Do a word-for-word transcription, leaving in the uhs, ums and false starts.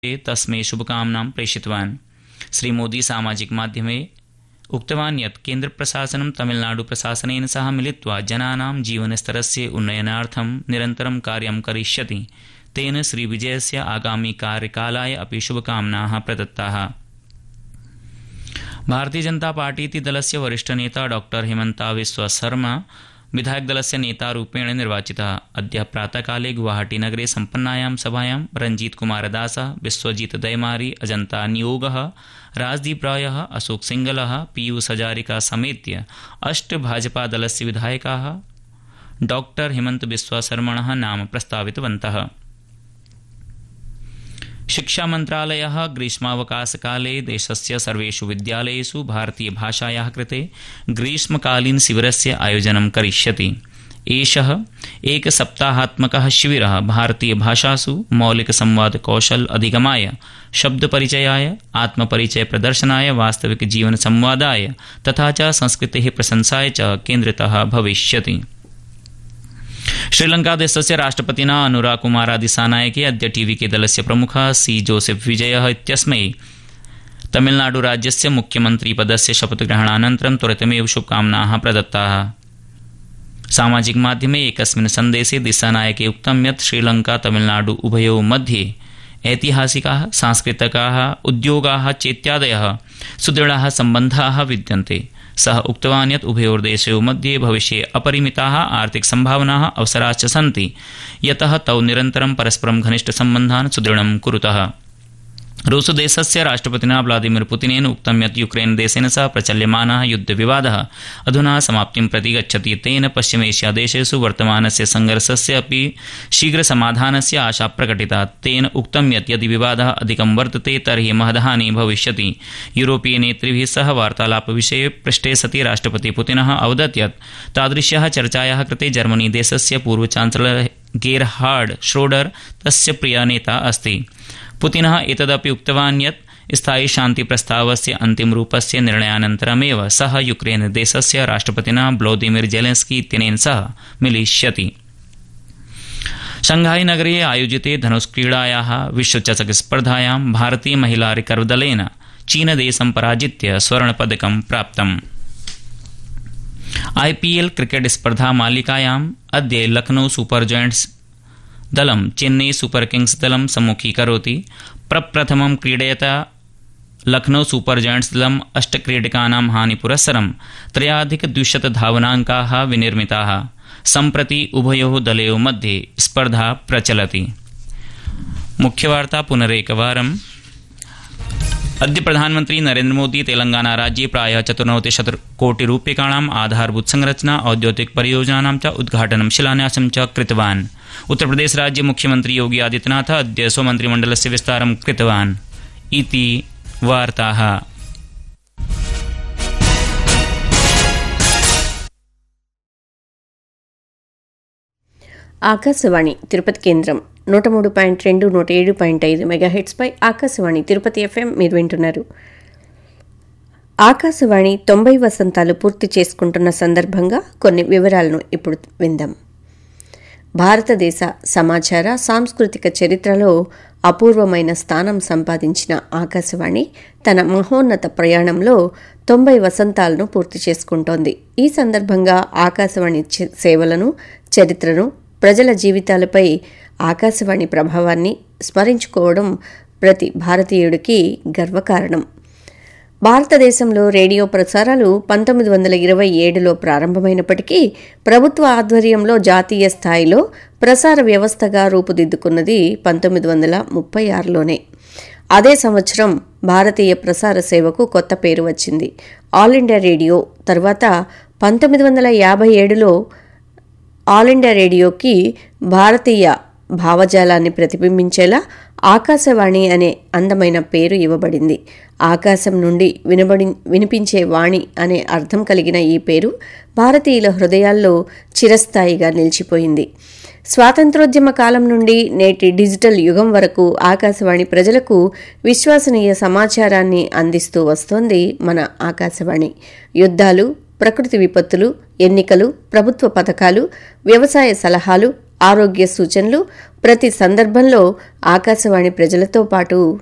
तस्मै शुभकामनां प्रेषितवान्। श्रीमोदी सामाजिकमाध्यमे उक्तवान् यत् केन्द्रप्रशासनं तमिलनाडुप्रशासनेन सह मिलित्वा जनानां जीवनस्तरस्य उन्नयनार्थं निरन्तरं कार्यं करिष्यति। तेन श्रीविजयस्य आगामी कार्यकालाय अपि शुभकामनाः प्रदत्ताः। भारतीय जनता पार्टी इति दलस्य वरिष्ठनेता डॉक्टर हिमन्ता बिस्वा शर्मा विधायकदलस्य नेतारूपेण निर्वाचितः। अद्य प्रातःकाले गुवाहाटीनगरे सम्पन्नायां सभायां रंजीत कुमार दासः, विश्वजीत दैमारी, अजंता नियोगः, राजदीप रायः, अशोक सिंगलः, पीयूष हजारिका समेत्य अष्ट भाजपादलस्य विधायकाः डॉक्टर हिमंत बिस्वा शर्मणः नाम प्रस्तावितवन्तः। शिक्षामन्त्रालयः ग्रीष्मावकाशकाले देशस्य सर्वेषु विद्यालयेषु भारतीयभाषायाः कृते ग्रीष्मकालीन शिविरस्य आयोजनं करिष्यति। एषः एकसप्ताहात्मकः शिविरः भारतीयभाषासु मौलिकसंवादकौशल अधिगमाय, शब्दपरिचयाय, आत्मपरिचयप्रदर्शनाय, वास्तविकजीवनसंवादाय तथा च संस्कृतेः प्रशंसाय च केन्द्रितः भविष्यति। श्रीलंकादेशस्य राष्ट्रपतिना अनुरा कुमारा दिसानायके अद्य टीवीके दलस्य प्रमुखः सी जोसेफ विजयः इत्यस्मै तमिलनाडुराज्यस्य मुख्यमन्त्रीपदस्य शपथग्रहणानन्तरं त्वरितमेव शुभकामनाः प्रदत्ताः। सामाजिकमाध्यमे एकस्मिन् सन्देशे दिसानायके उक्तं यत् श्रीलंका तमिलनाडु उभयोः मध्ये ऐतिहासिकाः, सांस्कृतिकाः, उद्योगाः चेत्यादयः सुदृढाः सम्बन्धाः विद्यन्ते। सः उक्तवान् यत् उभयोर्देशयोः मध्ये भविष्ये अपरिमिताः आर्थिकसम्भावनाः अवसराश्च सन्ति, यतः तौ निरन्तरं परस्परं घनिष्ठसम्बन्धान् सुदृढं कुरुतः। रूसदेशस्य राष्ट्रपतिना व्लादिमीर पुतिनेन उक्तं यत् यूक्रेन देशेन सह प्रचल्यमानः युद्धविवादः अधुना समाप्तिं प्रति गच्छति। तेन पश्चिमेशियादेशेषु वर्तमानस्य संघर्षस्य अपि शीघ्रसमाधानस्य आशा प्रकटिता। तेन उक्तं यत् यदि विवादः अधिकं वर्तते तर्हि महद्हानिः भविष्यति। यूरोपीयनेतृभिः सह वार्तालापविषये पृष्टे सति राष्ट्रपति पुतिनः अवदत् यत् तादृश्याः चर्चायाः कृते जर्मनीदेशस्य पूर्वचान्सलर गेरहार्ड श्रोडर तस्य प्रियनेता अस्ति। पुतिनः एतदपि उक्तवान् यत् स्थायी शान्तिप्रस्तावस्य अन्तिमरूपस्य निर्णयानन्तरमेव सः यूक्रेन देशस्य राष्ट्रपतिना व्लादिमीर जेलेन्स्की इत्यनेन सह मिलिष्यति। शंघाई नगरे आयोजिते धनुष्क्रीडायाः विश्वचषकस्पर्धायां भारतीय महिला रिकर्वदलेन चीनदेशं पराजित्य स्वर्णपदकं प्राप्तम्। आईपीएल क्रिकेट स्पर्धा मालिकायाम् अद्य लखनऊ सुपर जयंट्स दलं चेन्नई सुपर किंग्स दलं सम्मुखीकरोति। प्रप्रथमं क्रीडयता लखनऊ सुपर जयंट्स दलम् अष्टक्रीडकानां हानिपुरस्सरं त्रयाधिकद्विशतधावनाङ्काः विनिर्मिताः। सम्प्रति उभयोः दलयोः मध्ये स्पर्धा प्रचलति। मुख्यवार्ता पुनरेकवारम्। अद्य प्रधानमन्त्री नरेन्द्र मोदी तेलंगाना राज्ये प्रायः चतुर्नवतिशतकोटिरूप्यकाणाम् आधारभूत संरचना औद्योगिक परियोजनानां च उद्घाटनं शिलान्यासं च कृतवान्। उत्तरप्रदेश राज्य मुख्यमंत्री योगी आदित्यनाथ अद्य स्वमन्त्रिमण्डलस्य विस्तारं कृतवान्। इति वार्ताः। ఆకాశవాణి తిరుపతి కేంద్రం నూట మూడు పాయింట్ రెండు నూట ఏడు పాయింట్ ఐదు మెగాహెట్స్పై ఆకాశవాణి తిరుపతి ఎఫ్ఎం మీరు వింటున్నారు. ఆకాశవాణి తొంభై వసంతాలు పూర్తి చేసుకుంటున్న సందర్భంగా కొన్ని వివరాలను ఇప్పుడు విందాం. భారతదేశ సమాచార సాంస్కృతిక చరిత్రలో అపూర్వమైన స్థానం సంపాదించిన ఆకాశవాణి తన మహోన్నత ప్రయాణంలో తొంభై వసంతాలను పూర్తి చేసుకుంటోంది. ఈ సందర్భంగా ఆకాశవాణి సేవలను, చరిత్రను, ప్రజల జీవితాలపై ఆకాశవాణి ప్రభావాన్ని స్మరించుకోవడం ప్రతి భారతీయుడికి గర్వకారణం. భారతదేశంలో రేడియో ప్రసారాలు పంతొమ్మిది వందల ఇరవై ఏడులో ప్రారంభమైనప్పటికీ ప్రభుత్వ ఆధ్వర్యంలో జాతీయ స్థాయిలో ప్రసార వ్యవస్థగా రూపుదిద్దుకున్నది పంతొమ్మిది వందల ముప్పై ఆరులోనే. అదే సంవత్సరం భారతీయ ప్రసార సేవకు కొత్త పేరు వచ్చింది. ఆల్ ఇండియా రేడియో తర్వాత పంతొమ్మిది వందల యాభై ఏడులో ఆల్ ఇండియా రేడియోకి భారతీయ భావజాలాన్ని ప్రతిబింబించేలా ఆకాశవాణి అనే అందమైన పేరు ఇవ్వబడింది. ఆకాశం నుండి వినబడి వినిపించే వాణి అనే అర్థం కలిగిన ఈ పేరు భారతీయుల హృదయాల్లో చిరస్థాయిగా నిలిచిపోయింది. స్వాతంత్రోద్యమ కాలం నుండి నేటి డిజిటల్ యుగం వరకు ఆకాశవాణి ప్రజలకు విశ్వసనీయ సమాచారాన్ని అందిస్తూ వస్తోంది మన ఆకాశవాణి. యుద్ధాలు, ప్రకృతి విపత్తులు, ఎన్నికలు, ప్రభుత్వ పథకాలు, వ్యవసాయ సలహాలు, ఆరోగ్య సూచనలు ప్రతి సందర్భంలో ఆకాశవాణి ప్రజలతో పాటు